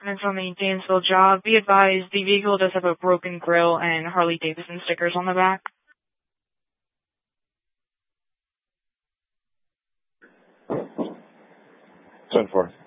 documents on the Dansville job. Be advised, the vehicle does have a broken grille and Harley-Davidson stickers on the back. 10-4.